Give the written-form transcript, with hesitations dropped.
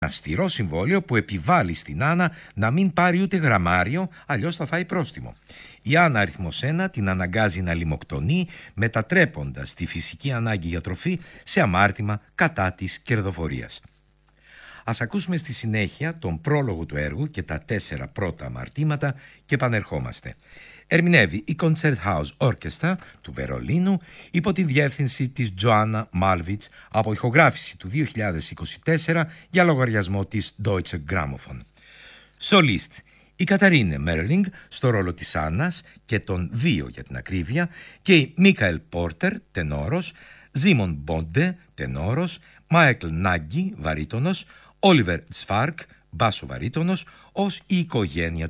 Αυστηρό συμβόλαιο που επιβάλλει στην Άννα να μην πάρει ούτε γραμμάριο, αλλιώς θα φάει πρόστιμο. Η Άννα αριθμός 1 την αναγκάζει να λιμοκτονεί, μετατρέποντας τη φυσική ανάγκη για τροφή σε αμάρτημα κατά της κερδοφορίας. Ας ακούσουμε στη συνέχεια τον πρόλογο του έργου και τα 4 πρώτα αμαρτήματα και επανερχόμαστε. Ερμηνεύει η Concerthouse Orchestra του Βερολίνου υπό τη διεύθυνση της Joanna Malvich από ηχογράφηση του 2024 για λογαριασμό της Deutsche Grammophon. Σολίστ η Καταρίνε Μέρλινγκ στο ρόλο της Άννας και των 2 για την ακρίβεια και η Μίκαελ Πόρτερ τενόρος, Ζίμον Μπόντε τενόρος, Μάικλ Νάγκη βαρύτονος, Όλιβερ Τσφάρκ μπάσο βαρύτονος ως η οικογένεια